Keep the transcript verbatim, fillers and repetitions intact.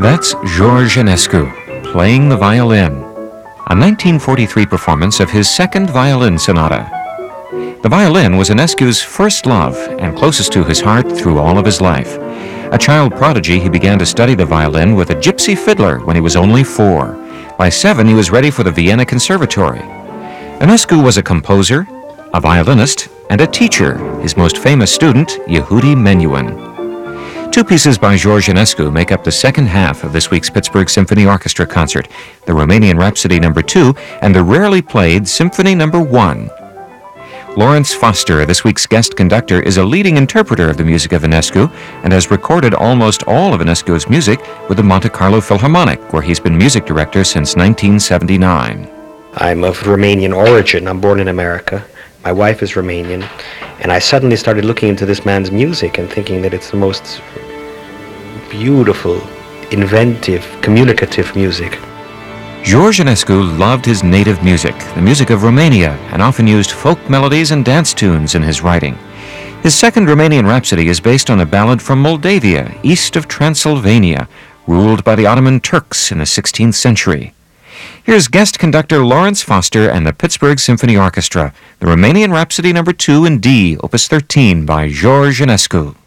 That's George Enescu, playing the violin, a nineteen forty-three performance of his second violin sonata. The violin was Enescu's first love and closest to his heart through all of his life. A child prodigy, he began to study the violin with a gypsy fiddler when he was only four. By seven, he was ready for the Vienna Conservatory. Enescu was a composer, a violinist, and a teacher, his most famous student, Yehudi Menuhin. Two pieces by George Enescu make up the second half of this week's Pittsburgh Symphony Orchestra concert, the Romanian Rhapsody Number two and the rarely played Symphony Number one. Lawrence Foster, this week's guest conductor, is a leading interpreter of the music of Enescu and has recorded almost all of Enescu's music with the Monte Carlo Philharmonic, where he's been music director since nineteen seventy-nine. I'm of Romanian origin. I'm born in America. My wife is Romanian. And I suddenly started looking into this man's music and thinking that it's the most beautiful, inventive, communicative music. George Enescu loved his native music, the music of Romania, and often used folk melodies and dance tunes in his writing. His second Romanian Rhapsody is based on a ballad from Moldavia, east of Transylvania, ruled by the Ottoman Turks in the sixteenth century. Here's guest conductor Lawrence Foster and the Pittsburgh Symphony Orchestra, the Romanian Rhapsody Number two in D, Opus thirteen by George Enescu.